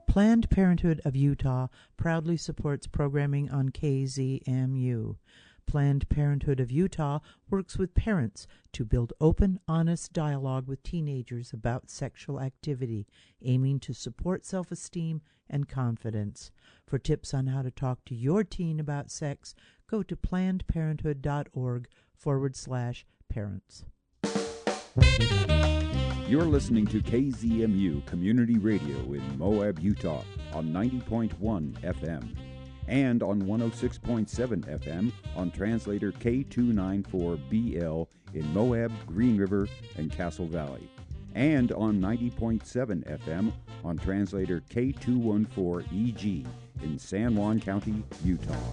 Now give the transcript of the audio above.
Planned Parenthood of Utah proudly supports programming on KZMU. Planned Parenthood of Utah works with parents to build open, honest dialogue with teenagers about sexual activity, aiming to support self-esteem and confidence. For tips on how to talk to your teen about sex, go to plannedparenthood.org/parents. You're listening to KZMU Community Radio in Moab, Utah on 90.1 FM and on 106.7 FM on translator K294BL in Moab, Green River, and Castle Valley, and on 90.7 FM on translator K214EG in San Juan County, Utah.